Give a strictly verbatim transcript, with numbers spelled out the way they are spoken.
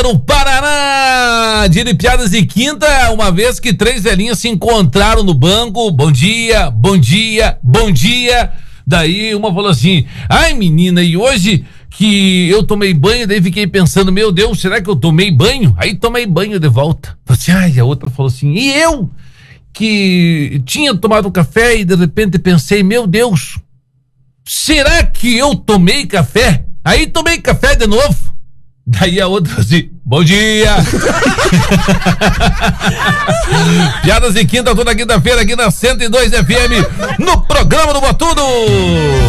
Quinta no Paraná. Dia de piadas de quinta, uma vez que três velhinhas se encontraram no banco. Bom dia, bom dia, bom dia. Daí uma falou assim: ai menina, e hoje que eu tomei banho, daí fiquei pensando, meu Deus, será que eu tomei banho? Aí tomei banho de volta. Falei assim, ai, a outra falou assim, e eu que tinha tomado café e de repente pensei, meu Deus, será que eu tomei café? Aí tomei café de novo. Daí a outra assim, bom dia. Piadas de quinta, toda quinta-feira aqui na cento e dois F M, no programa do Botudo.